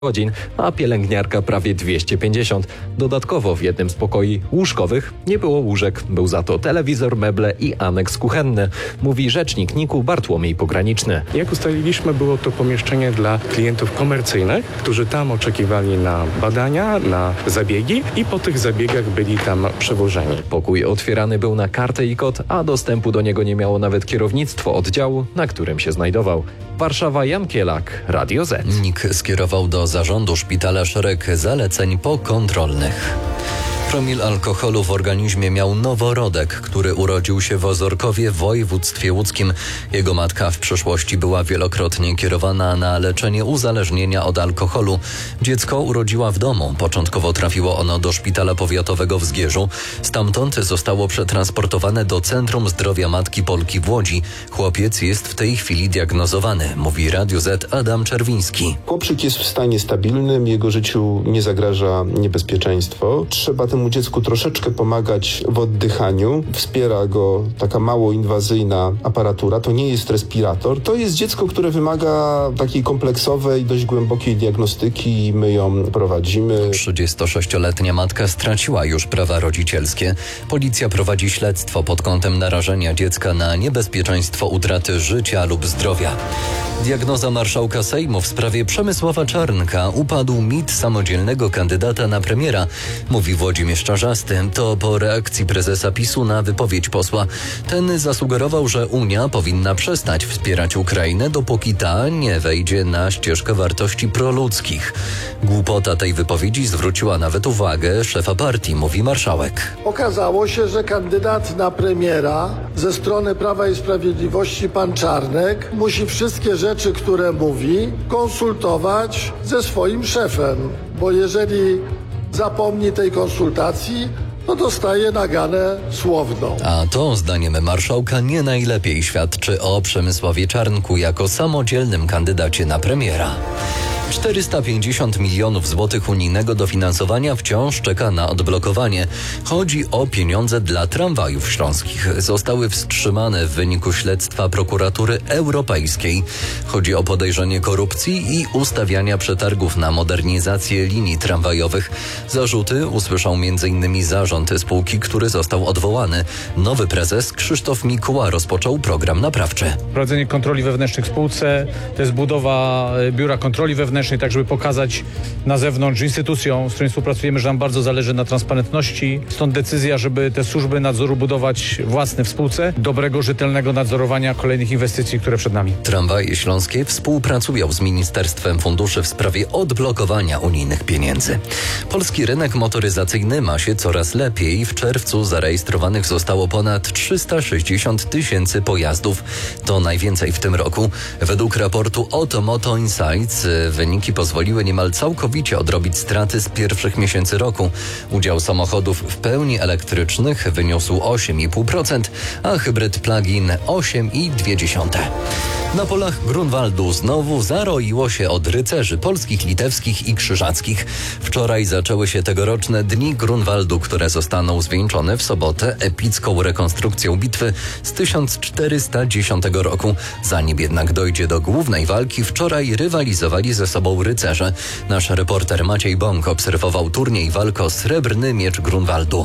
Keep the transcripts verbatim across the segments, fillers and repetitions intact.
godzin, a pielęgniarka prawie dwieście pięćdziesiąt. Dodatkowo w jednym z pokoi łóżkowych nie było łóżek. Był za to telewizor, meble i aneks kuchenny, mówi rzecznik N I K-u Bartłomiej Pograniczny. Jak ustaliliśmy, było to pomieszczenie dla klientów komercyjnych, którzy tam oczekiwali na badania, na zabiegi i po tych zabiegach byli tam przewożeni. Pokój otwierany był na kartę i kod, a dostępu do niego nie miało nawet kierownictwo oddziału, na którym się znajdował. Warszawa, Jan Kielak, Radio Z. N I K skierował do zarządu szpitala szereg zaleceń pokontrolnych. Promil alkoholu w organizmie miał noworodek, który urodził się w Ozorkowie w województwie łódzkim. Jego matka w przeszłości była wielokrotnie kierowana na leczenie uzależnienia od alkoholu. Dziecko urodziła w domu. Początkowo trafiło ono do szpitala powiatowego w Zgierzu. Stamtąd zostało przetransportowane do Centrum Zdrowia Matki Polki w Łodzi. Chłopiec jest w tej chwili diagnozowany, mówi Radio Z Adam Czerwiński. Chłopczyk jest w stanie stabilnym, jego życiu nie zagraża niebezpieczeństwo. Trzeba temu dziecku troszeczkę pomagać w oddychaniu. Wspiera go taka mało inwazyjna aparatura. To nie jest respirator. To jest dziecko, które wymaga takiej kompleksowej, dość głębokiej diagnostyki i my ją prowadzimy. trzydziestosześcioletnia matka straciła już prawa rodzicielskie. Policja prowadzi śledztwo pod kątem narażenia dziecka na niebezpieczeństwo utraty życia lub zdrowia. Diagnoza marszałka Sejmu w sprawie Przemysława Czarnka. Upadł mit samodzielnego kandydata na premiera, mówi Włodzimierz Czarzasty. To po reakcji prezesa PiSu na wypowiedź posła. Ten zasugerował, że Unia powinna przestać wspierać Ukrainę, dopóki ta nie wejdzie na ścieżkę wartości proludzkich. Głupota tej wypowiedzi zwróciła nawet uwagę szefa partii, mówi marszałek. Okazało się, że kandydat na premiera ze strony Prawa i Sprawiedliwości, pan Czarnek, musi wszystkie rzeczy, które mówi, konsultować ze swoim szefem, bo jeżeli zapomni tej konsultacji, to dostaje naganę słowną. A to, zdaniem marszałka, nie najlepiej świadczy o Przemysławie Czarnku jako samodzielnym kandydacie na premiera. czterysta pięćdziesiąt milionów złotych unijnego dofinansowania wciąż czeka na odblokowanie. Chodzi o pieniądze dla tramwajów śląskich. Zostały wstrzymane w wyniku śledztwa prokuratury europejskiej. Chodzi o podejrzenie korupcji i ustawiania przetargów na modernizację linii tramwajowych. Zarzuty usłyszał między innymi zarząd spółki, który został odwołany. Nowy prezes Krzysztof Mikuła rozpoczął program naprawczy. Prowadzenie kontroli wewnętrznych w spółce, to jest budowa biura kontroli wewnętrznej, tak żeby pokazać na zewnątrz instytucjom, z którymi współpracujemy, że nam bardzo zależy na transparentności. Stąd decyzja, żeby te służby nadzoru budować własne w spółce, dobrego, rzetelnego nadzorowania kolejnych inwestycji, które przed nami. Tramwaje śląskie współpracują z Ministerstwem Funduszy w sprawie odblokowania unijnych pieniędzy. Polski rynek motoryzacyjny ma się coraz lepiej. W czerwcu zarejestrowanych zostało ponad trzysta sześćdziesiąt tysięcy pojazdów. To najwięcej w tym roku. Według raportu Automoto Insights wyniki pozwoliły niemal całkowicie odrobić straty z pierwszych miesięcy roku. Udział samochodów w pełni elektrycznych wyniósł osiem i pół procent, a hybryd plug-in osiem i dwie dziesiąte procent. Na polach Grunwaldu znowu zaroiło się od rycerzy polskich, litewskich i krzyżackich. Wczoraj zaczęły się tegoroczne Dni Grunwaldu, które zostaną zwieńczone w sobotę epicką rekonstrukcją bitwy z tysiąc czterysta dziesiątego roku. Zanim jednak dojdzie do głównej walki, wczoraj rywalizowali ze sobą rycerze. Nasz reporter Maciej Bąk obserwował turniej walk o srebrny miecz Grunwaldu.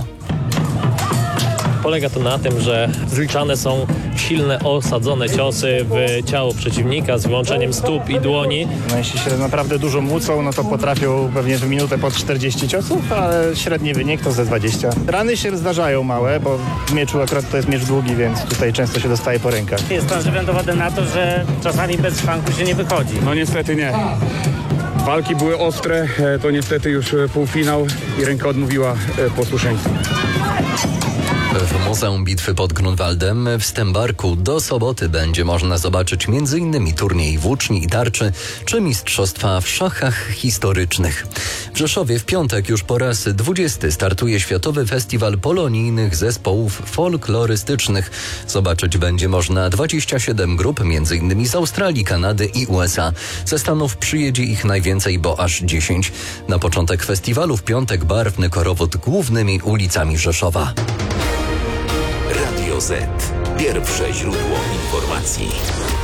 Polega to na tym, że zliczane są silne, osadzone ciosy w ciało przeciwnika z wyłączeniem stóp i dłoni. No, jeśli się naprawdę dużo mucą, no to potrafią pewnie w minutę pod czterdzieści ciosów, ale średni wynik to ze dwadzieścia. Rany się zdarzają małe, bo w mieczu akurat to jest miecz długi, więc tutaj często się dostaje po rękach. Jest pan ze dowodem na to, że czasami bez szwanku się nie wychodzi. No niestety nie. Walki były ostre, to niestety już półfinał i ręka odmówiła posłuszeństwa. W Muzeum Bitwy pod Grunwaldem w Stębarku do soboty będzie można zobaczyć między innymi turniej włóczni i tarczy czy mistrzostwa w szachach historycznych. W Rzeszowie w piątek już po raz dwudziesty startuje Światowy Festiwal Polonijnych Zespołów Folklorystycznych. Zobaczyć będzie można dwadzieścia siedem grup, między innymi z Australii, Kanady i U S A. Ze Stanów przyjedzie ich najwięcej, bo aż dziesięć. Na początek festiwalu w piątek barwny korowód głównymi ulicami Rzeszowa. Radio Z. Pierwsze źródło informacji.